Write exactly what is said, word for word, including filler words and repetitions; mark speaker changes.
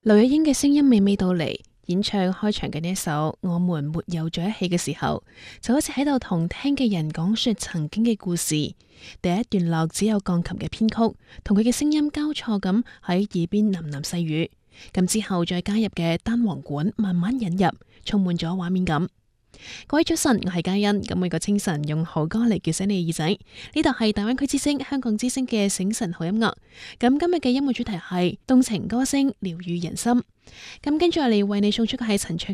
Speaker 1: 劉若英嘅聲音娓娓道嚟，演唱開場嘅呢一首《我們沒有在一起》嘅時候，就好似喺度同聽嘅人講述曾經嘅故事。第一段落只有鋼琴嘅編曲，同佢嘅聲音交錯咁喺耳邊喃喃細語。咁之後再加入嘅單簧管慢慢引入，充滿咗畫面感。各位早晨，我係嘉欣。咁每個清晨用好歌嚟叫醒你耳仔。呢度係大灣區之聲、香港之聲嘅醒晨好音樂。咁今日嘅音樂主題係動情歌聲療愈人心。咁跟住嚟為你送出嘅係陳卓